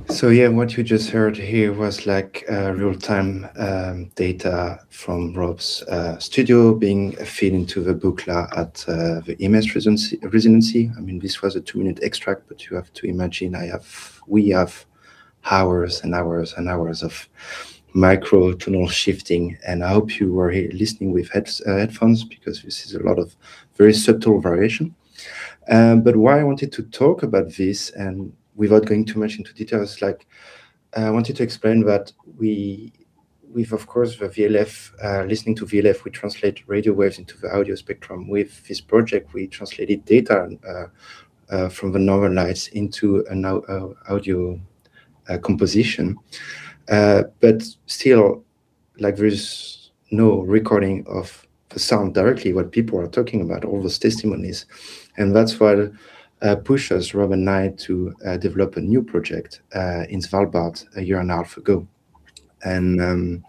So yeah, what you just heard here was like real-time data from Rob's studio being fed into the Buchla at the EMS residency. I mean, this was a 2-minute extract, but you have to imagine we have hours and hours and hours of micro tonal shifting, and I hope you were here listening with headphones, because this is a lot of very subtle variation. But why I wanted to talk about this, and without going too much into details, like I wanted to explain that with of course the VLF, listening to VLF, we translate radio waves into the audio spectrum. With this project, we translated data from the northern lights into an audio composition, but still, like, there's no recording of the sound directly, what people are talking about, all those testimonies. And that's what pushed us, Rob and I, to develop a new project in Svalbard a year and a half ago. And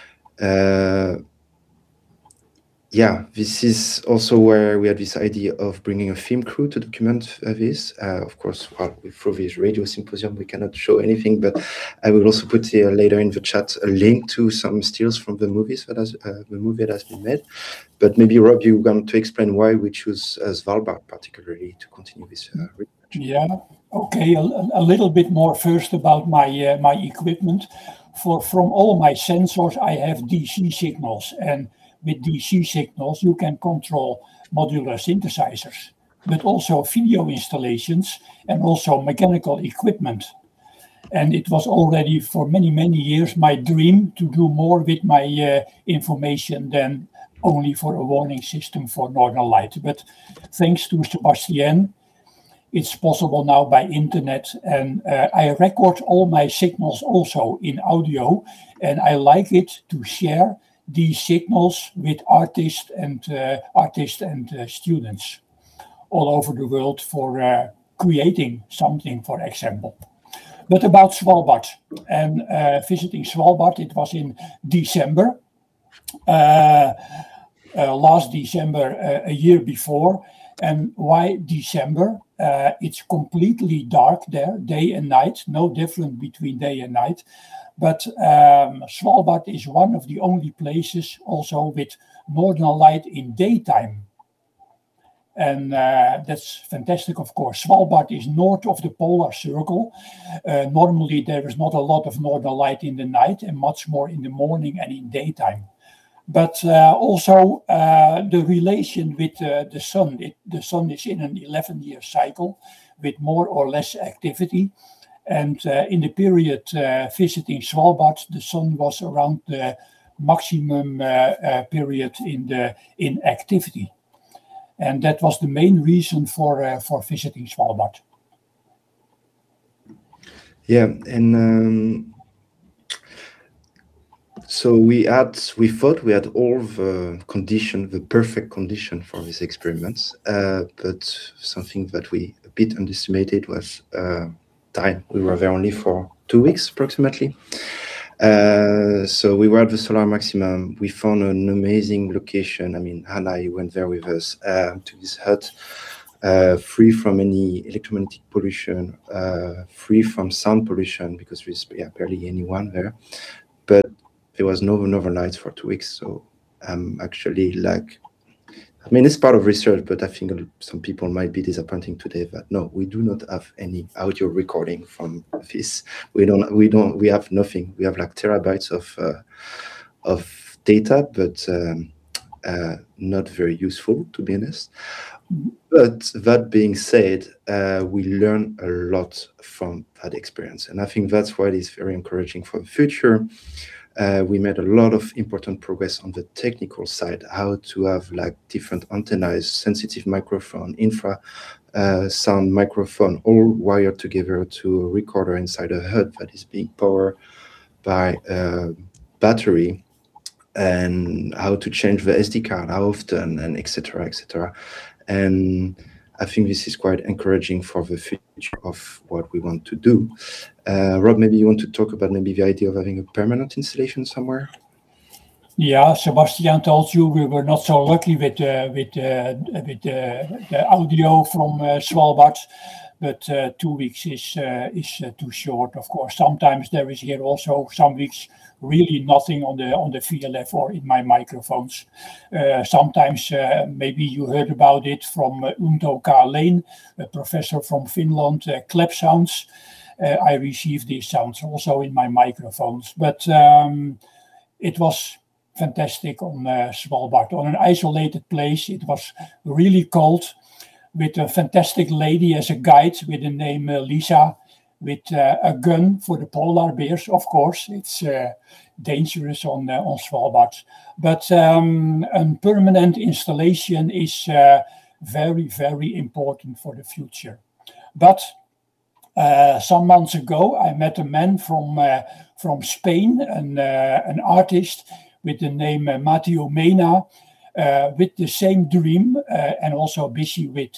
yeah, this is also where we had this idea of bringing a film crew to document this. Of course, through this radio symposium, we cannot show anything, but I will also put here later in the chat a link to some stills from the movies the movie that has been made. But maybe, Rob, you want to explain why we choose Svalbard particularly to continue this research. Yeah, okay, a little bit more first about my my equipment. From all my sensors, I have DC signals, and with DC signals, you can control modular synthesizers, but also video installations and also mechanical equipment. And it was already for many, many years my dream to do more with my information than only for a warning system for Northern Light. But thanks to Sebastian, it's possible now by internet, and I record all my signals also in audio, and I like it to share these signals with artists and students all over the world for creating something, for example. But about Svalbard and visiting Svalbard, it was in December, last December, a year before. And why December? It's completely dark there, day and night, no difference between day and night. But Svalbard is one of the only places also with Northern Light in daytime. And that's fantastic, of course. Svalbard is north of the polar circle. Normally, there is not a lot of Northern Light in the night and much more in the morning and in daytime. But also the relation with the sun. The sun is in an 11-year cycle with more or less activity. And in the period visiting Svalbard, the sun was around the maximum period in activity. And that was the main reason for visiting Svalbard. Yeah, and so we thought we had all the perfect condition for these experiments, but something that we a bit underestimated was time. We were there only for 2 weeks approximately. So we were at the solar maximum. We found an amazing location. I mean, Hannah, you went there with us to this hut, free from any electromagnetic pollution, free from sound pollution, because there's barely anyone there. But there was no Northern Lights for 2 weeks. So I'm actually I mean, it's part of research, but I think some people might be disappointing today that no, we do not have any audio recording from this. We have nothing. We have like terabytes of data, but not very useful, to be honest. But that being said, we learn a lot from that experience, and I think that's why it is very encouraging for the future. We made a lot of important progress on the technical side, how to have like different antennas, sensitive microphone, infra sound microphone, all wired together to a recorder inside a hut that is being powered by a battery, and how to change the SD card, how often, and etc., etc. And I think this is quite encouraging for the future of what we want to do. Rob, maybe you want to talk about maybe the idea of having a permanent installation somewhere? Yeah, Sebastian told you we were not so lucky with the audio from Svalbard, but 2 weeks is too short. Of course, sometimes there is here also some weeks really nothing on the VLF or in my microphones. Sometimes maybe you heard about it from Unto Karleen, a professor from Finland, clap sounds. I receive these sounds also in my microphones, but it was fantastic on Svalbard, on an isolated place. It was really cold, with a fantastic lady as a guide with the name Lisa, with a gun for the polar bears. Of course, it's dangerous on Svalbard, but a permanent installation is very, very important for the future. But some months ago, I met a man from Spain, an artist with the name Mateo Mena, with the same dream and also busy with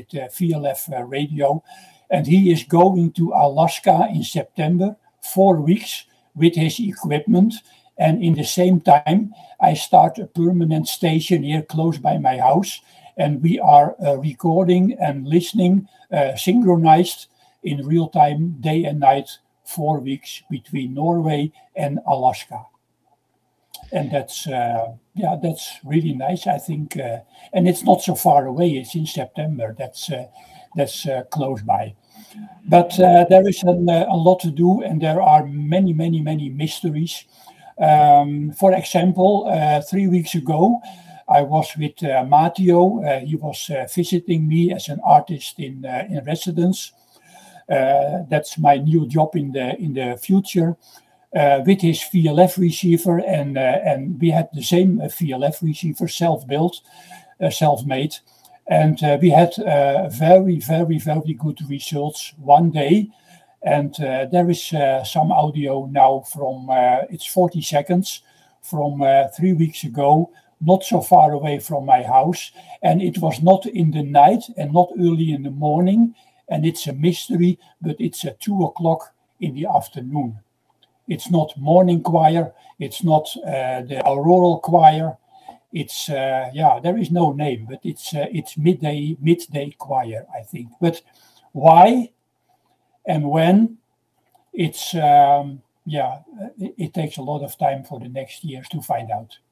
VLF radio. And he is going to Alaska in September, 4 weeks with his equipment. And in the same time, I start a permanent station here close by my house. And we are recording and listening synchronized in real time, day and night, 4 weeks between Norway and Alaska. And that's really nice, I think. And it's not so far away. It's in September. That's close by. But there is a lot to do, and there are many, many, many mysteries. For example, 3 weeks ago, I was with Mateo. He was visiting me as an artist in residence. That's my new job in the future. With his VLF receiver, and we had the same VLF receiver, self-built, self-made, and we had very, very, very good results one day. And there is some audio now from it's 40 seconds from 3 weeks ago, not so far away from my house, and it was not in the night and not early in the morning, and it's a mystery, but it's at 2 o'clock in the afternoon. It's not morning choir. It's not the auroral choir. It's there is no name, but it's midday choir, I think. But why and when? It's it takes a lot of time for the next years to find out.